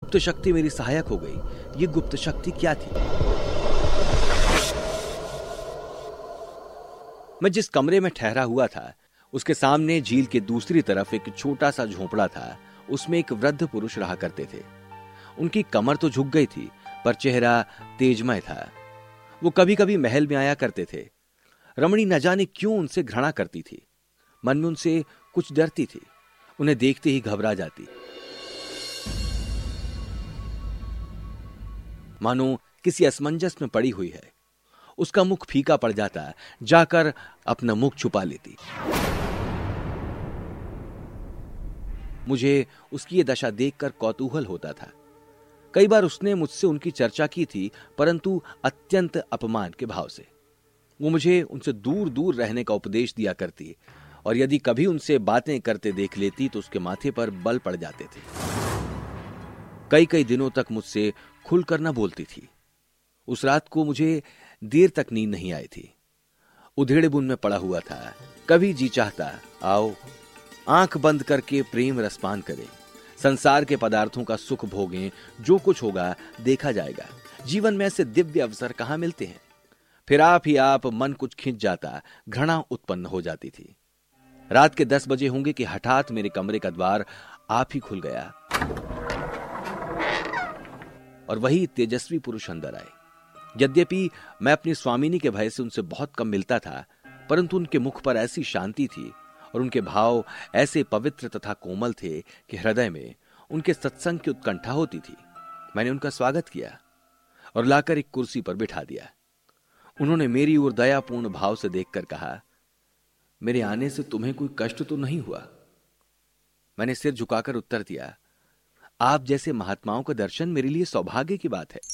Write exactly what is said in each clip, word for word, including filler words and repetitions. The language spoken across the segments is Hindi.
गुप्त शक्ति मेरी सहायक हो गई। ये गुप्त शक्ति क्या थी? मैं जिस कमरे में ठहरा हुआ था उसके सामने झील के दूसरी तरफ एक छोटा सा झोंपड़ा था। उसमें एक वृद्ध पुरुष रहा करते थे। उनकी कमर तो झुक गई थी पर चेहरा तेजमय था। वो कभी कभी महल में आया करते थे। रमणी न जाने क्यों उनसे घृणा करती थी। मन में उनसे कुछ डरती थी। उन्हें देखते ही घबरा जाती, मानो किसी असमंजस में पड़ी हुई है। उसका मुख फीका पड़ जाता, जाकर अपना मुख छुपा लेती। मुझे उसकी ये दशा देखकर कौतूहल होता था। कई बार उसने मुझसे उनकी चर्चा की थी, परंतु अत्यंत अपमान के भाव से। वो मुझे उनसे दूर दूर रहने का उपदेश दिया करती और यदि कभी उनसे बातें करते देख लेती तो उसके माथे पर बल पड़ जाते थे। कई कई दिनों तक मुझसे खुलकर न बोलती थी। उस रात को मुझे देर तक नींद नहीं आई थी। उधेड़े बुन में पड़ा हुआ था। कभी जी चाहता आओ आंख बंद करके प्रेम रसपान करें, संसार के पदार्थों का सुख भोगें, जो कुछ होगा देखा जाएगा। जीवन में ऐसे दिव्य अवसर कहां मिलते हैं। फिर आप ही आप मन कुछ खिंच जाता, घृणा उत्पन्न हो जाती थी। रात के दस बजे होंगे कि हठात मेरे कमरे का द्वार आप ही खुल गया और वही तेजस्वी पुरुष अंदर आए। यद्यपि मैं अपनी स्वामिनी के भय से उनसे बहुत कम मिलता था, परंतु उनके मुख पर ऐसी शांति थी और उनके भाव ऐसे पवित्र तथा कोमल थे कि हृदय में उनके सत्संग की उत्कंठा होती थी। मैंने उनका स्वागत किया और लाकर एक कुर्सी पर बिठा दिया। उन्होंने मेरी ओर दयापूर्ण भाव से देखकर कहा, मेरे आने से तुम्हें कोई कष्ट तो नहीं हुआ? मैंने सिर झुकाकर उत्तर दिया, आप जैसे महात्माओं का दर्शन मेरे लिए सौभाग्य की बात है।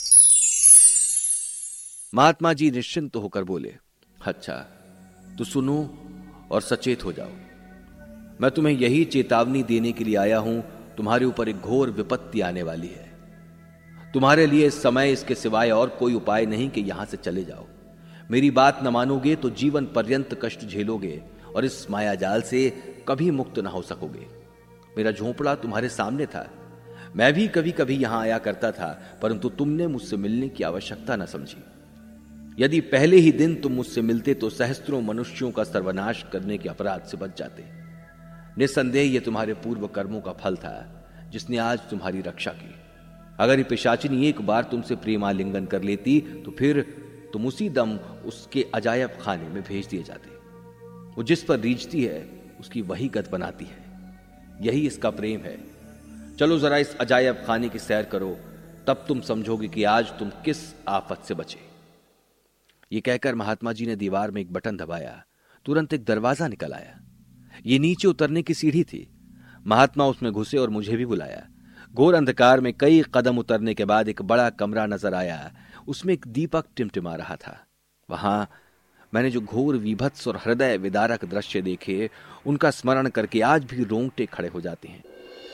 महात्मा जी निश्चिंत होकर बोले, अच्छा तो सुनो और सचेत हो जाओ। मैं तुम्हें यही चेतावनी देने के लिए आया हूं, तुम्हारे ऊपर एक घोर विपत्ति आने वाली है। तुम्हारे लिए इस समय इसके सिवाय और कोई उपाय नहीं कि यहां से चले जाओ। मेरी बात न मानोगे तो जीवन पर्यंत कष्ट झेलोगे और इस माया जाल से कभी मुक्त न हो सकोगे। मेरा झोंपड़ा तुम्हारे सामने था। मैं भी कभी कभी यहां आया करता था, परंतु तुमने मुझसे मिलने की आवश्यकता न समझी। यदि पहले ही दिन तुम मुझसे मिलते तो सहस्त्रों मनुष्यों का सर्वनाश करने के अपराध से बच जाते। निस्संदेह यह तुम्हारे पूर्व कर्मों का फल था जिसने आज तुम्हारी रक्षा की। अगर ये पिशाचिनी एक बार तुमसे प्रेमालिंगन कर लेती तो फिर तुम उसी दम उसके अजायब खाने में भेज दिए जाते। वो जिस पर रीझती है उसकी वही गत बनाती है। यही इसका प्रेम है। चलो जरा इस अजायब खाने की सैर करो, तब तुम समझोगे कि आज तुम किस आफत से बचे। ये कहकर महात्मा जी ने दीवार में एक बटन दबाया। तुरंत एक दरवाजा निकल आया। ये नीचे उतरने की सीढ़ी थी। महात्मा उसमें घुसे और मुझे भी बुलाया। घोर अंधकार में कई कदम उतरने के बाद एक बड़ा कमरा नजर आया। उसमें एक दीपक टिमटिमा रहा था। वहां मैंने जो घोर विभत्स और हृदय विदारक दृश्य देखे, उनका स्मरण करके आज भी रोंगटे खड़े हो जाते हैं।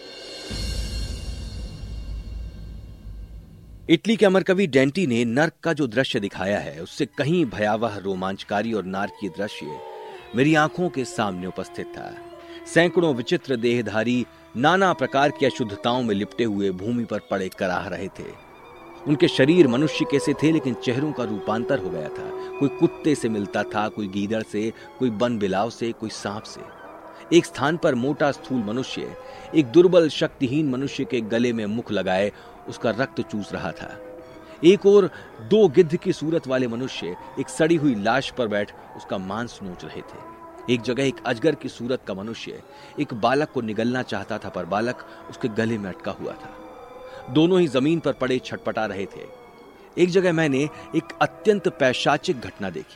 इटली के अमर कवि डेंटी ने नर्क का जो दृश्य दिखाया है, उससे कहीं भयावह, रोमांचकारी और नारकीय दृश्य मेरी आंखों के सामने उपस्थित था। सैकड़ों विचित्र देहधारी नाना प्रकार की अशुद्धताओं में लिपटे हुए भूमि पर पड़े कराह रहे थे। उनके शरीर मनुष्य के से थे, लेकिन चेहरों का रूपांतर हो गया था। कोई कुत्ते से मिलता था, कोई गीदड़ से, कोई बन बिलाव से, कोई सांप से। एक स्थान पर मोटा स्थूल मनुष्य एक दुर्बल शक्तिहीन मनुष्य के गले में मुख लगाए उसका रक्त चूस रहा था। एक और दो गिद्ध की सूरत वाले मनुष्य एक सड़ी हुई लाश पर बैठ उसका मांस नोच रहे थे। एक जगह एक अजगर की सूरत का मनुष्य एक बालक को निगलना चाहता था, पर बालक उसके गले में अटका हुआ था। दोनों ही जमीन पर पड़े छटपटा रहे थे। एक जगह मैंने एक अत्यंत पैशाचिक घटना देखी।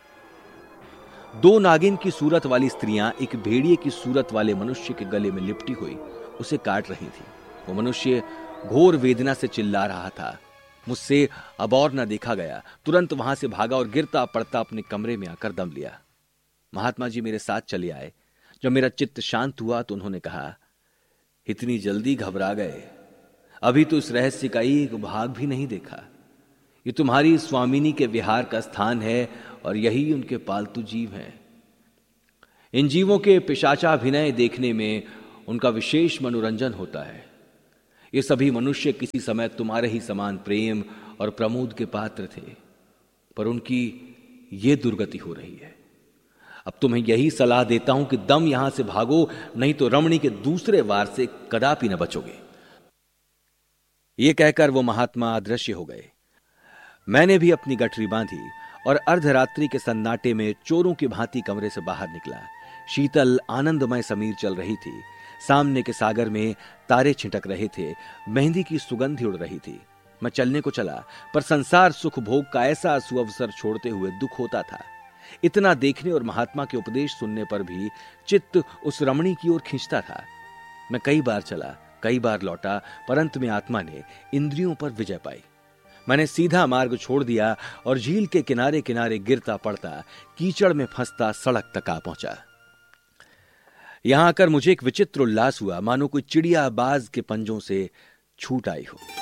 दो नागिन की सूरत वाली स्त्रियां एक भेड़िए की सूरत वाले मनुष्य के गले में लिपटी हुई उसे काट रही थी। वो मनुष्य घोर वेदना से चिल्ला रहा था। मुझसे अब और न देखा गया। तुरंत वहां से भागा और गिरता पड़ता अपने कमरे में आकर दम लिया। महात्मा जी मेरे साथ चले आए। जब मेरा चित्त शांत हुआ तो उन्होंने कहा, इतनी जल्दी घबरा गए? अभी तो इस रहस्य का एक भाग भी नहीं देखा। ये तुम्हारी स्वामिनी के विहार का स्थान है और यही उनके पालतू जीव हैं। इन जीवों के पिशाचाभिनय देखने में उनका विशेष मनोरंजन होता है। ये सभी मनुष्य किसी समय तुम्हारे ही समान प्रेम और प्रमोद के पात्र थे, पर उनकी ये दुर्गति हो रही है। अब तुम्हें यही सलाह देता हूं कि दम यहां से भागो, नहीं तो रमणी के दूसरे वार से कदापि न बचोगे। ये कहकर वो महात्मा अदृश्य हो गए। मैंने भी अपनी गठरी बांधी और अर्धरात्रि के सन्नाटे में चोरों की भांति कमरे से बाहर निकला। शीतल आनंदमय समीर चल रही थी। सामने के सागर में तारे छिटक रहे थे। मेहंदी की सुगंध उड़ रही थी। मैं चलने को चला, पर संसार सुख भोग का ऐसा सुअवसर छोड़ते हुए दुख होता था। इतना देखने और महात्मा के उपदेश सुनने पर भी चित्त उस रमणी की ओर खींचता था। मैं कई बार चला, कई बार लौटा, पर अंत में आत्मा ने इंद्रियों पर विजय पाई। मैंने सीधा मार्ग छोड़ दिया और झील के किनारे किनारे गिरता पड़ता, कीचड़ में फंसता सड़क तक आ पहुंचा। यहां आकर मुझे एक विचित्र उल्लास हुआ, मानो कोई चिड़िया बाज के पंजों से छूट आई हो।